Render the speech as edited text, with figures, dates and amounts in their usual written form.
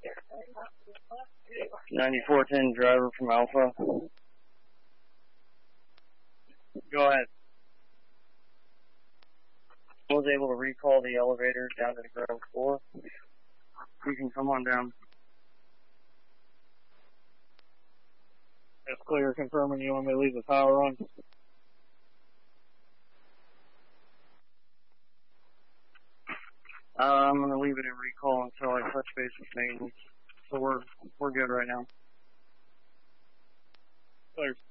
9410 driver from Alpha. Go ahead. I was able to recall the elevator down to the ground floor. You can come on down. That's clear. Confirming you want me to leave the power on. I'm going to leave it in recall until I touch base with maintenance. So we're good right now. Clear.